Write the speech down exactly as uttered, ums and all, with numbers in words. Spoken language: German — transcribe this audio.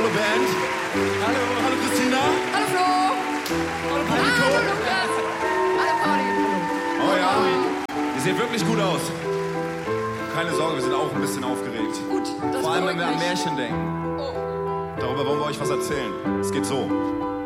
Hallo Band. Hallo. Hallo Christina. Hallo Flo. Hallo Publikum. Hallo Lukas. Hallo Pauli. Oh ja, ihr seht wirklich gut aus. Keine Sorge, wir sind auch ein bisschen aufgeregt. Gut, das Vor allem, wenn beruhigt wir an mich. Märchen denken. Oh. Darüber wollen wir euch was erzählen. Es geht so.